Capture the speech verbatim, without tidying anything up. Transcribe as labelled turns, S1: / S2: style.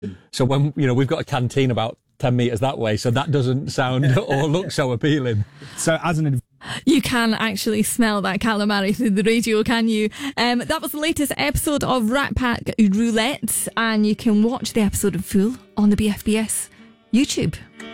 S1: So when, you know, we've got a canteen about ten metres that way, so that doesn't sound or look so appealing.
S2: So as an
S3: You can actually smell that calamari through the radio, can you? Um, that was the latest episode of Rat Pack Roulette, and you can watch the episode in full on the B F B S YouTube.